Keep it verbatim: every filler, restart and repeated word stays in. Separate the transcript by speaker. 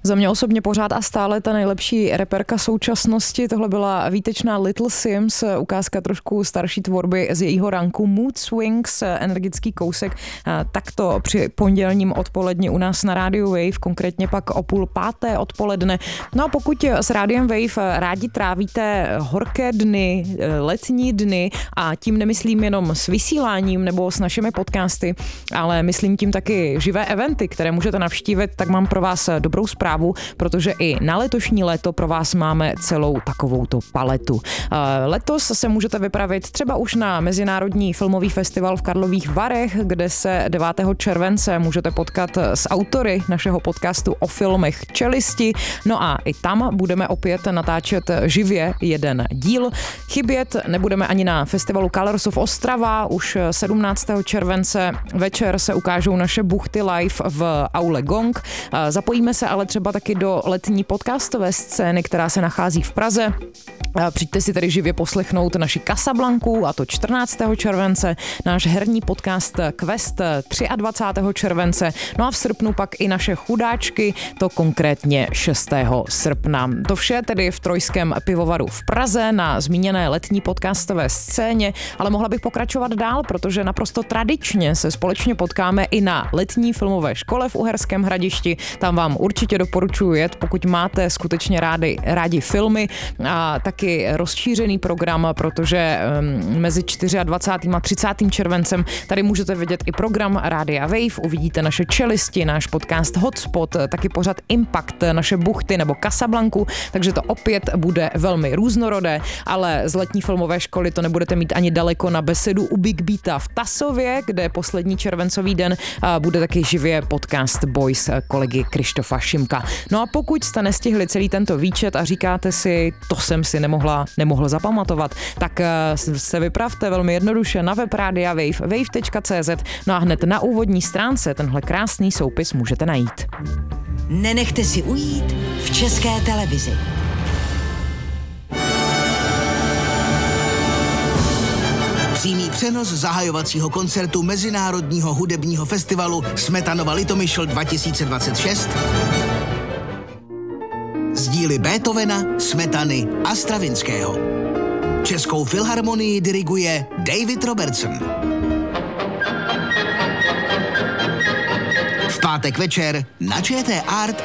Speaker 1: Za mě osobně pořád a stále ta nejlepší reperka současnosti. Tohle byla výtečná Little Sims, ukázka trošku starší tvorby z jejího ranku Mood Swings, energický kousek. Takto při pondělním odpoledni u nás na rádiu Wave, konkrétně pak o půl páté odpoledne. No a pokud s rádiem Wave rádi trávíte horké dny, letní dny, a tím nemyslím jenom s vysíláním nebo s našimi podcasty, ale myslím tím taky živé eventy, které můžete navštívit, tak mám pro vás dobrou zprávu, protože i na letošní léto pro vás máme celou takovouto paletu. Letos se můžete vypravit třeba už na Mezinárodní filmový festival v Karlových Varech, kde se devátého července můžete potkat s autory našeho podcastu o filmech Čelisti. No a i tam budeme opět natáčet živě jeden díl. Chybět nebudeme ani na festivalu Colors of Ostrava. Už sedmnáctého července večer se ukážou naše buchty live v aule Gong. Zapojíme se ale třeba taky do letní podcastové scény, která se nachází v Praze. Přijďte si tedy živě poslechnout naši Casablanku, a to čtrnáctého července, náš herní podcast Quest dvacátého třetího července, no a v srpnu pak i naše chudáčky, to konkrétně šestého srpna. To vše tedy v Trojském pivovaru v Praze na zmíněné letní podcastové scéně, ale mohla bych pokračovat dál, protože naprosto tradičně se společně potkáme i na letní filmové škole v Uherském Hradišti. Tam vám určitě doporučuji jet, pokud máte skutečně rádi, rádi filmy, a taky rozšířený program, protože um, mezi dvacátým čtvrtým a třicátým červencem tady můžete vidět i program Rádia Wave, uvidíte naše Čelisti, náš podcast Hotspot, taky pořad Impact, naše buchty nebo Casablanku, takže to opět bude velmi různorodé, ale z letní filmové školy to nebudete mít ani daleko na besedu u Big Beata v Tasově, kde poslední červencový den bude taky živě podcast Boys kolegy Krištofa Šimka. No a pokud jste nestihli celý tento výčet a říkáte si, to jsem si nemohla, nemohl zapamatovat, tak se vypravte velmi jednoduše na web Rádia Wave, wave tečka cé zet, no a hned na úvodní stránce tenhle krásný soupis můžete najít.
Speaker 2: Nenechte si ujít v České televizi.
Speaker 3: Přímý přenos zahajovacího koncertu Mezinárodního hudebního festivalu Smetanova Litomyšl dva tisíce dvacet šest z díly Beethovena, Smetany a Stravinského. Českou filharmonii diriguje David Robertson. V pátek večer na ČT Art